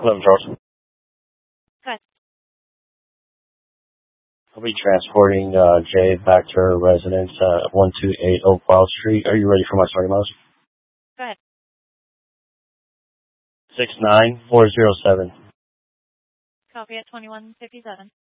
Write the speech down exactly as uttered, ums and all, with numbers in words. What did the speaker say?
eleven Charles. Good. I'll be transporting uh, Jay back to her residence at one two eight Oakville Street. Are you ready for my starting miles? Go ahead. six nine four zero seven. Copy at twenty-one fifty-seven.